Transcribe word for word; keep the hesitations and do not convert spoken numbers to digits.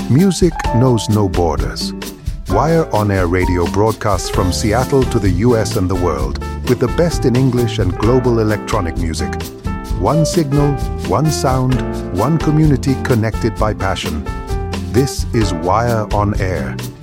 Music knows no borders. Wire On Air Radio broadcasts from Seattle to the U S and the world with the best in English and global electronic music. One signal, one sound, one community connected by passion. This is Wire On Air.